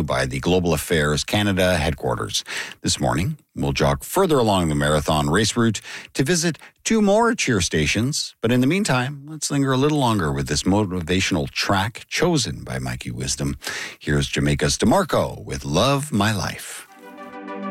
by the Global Affairs Canada headquarters. This morning, we'll jog further along the marathon race route to visit 2 more cheer stations. But in the meantime, let's linger a little longer with this motivational track chosen by Mikey Wisdom. Here's Jamaica's DeMarco with Love My Life.